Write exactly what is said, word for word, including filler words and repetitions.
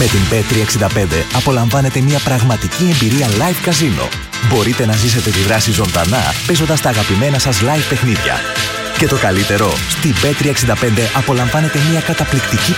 Με την μπετ τριακόσια εξήντα πέντε απολαμβάνετε μια πραγματική εμπειρία live καζίνο. Μπορείτε να ζήσετε τη δράση ζωντανά παίζοντας τα αγαπημένα σας live παιχνίδια. Και το καλύτερο, στην μπετ τριακόσια εξήντα πέντε απολαμβάνετε μια καταπληκτική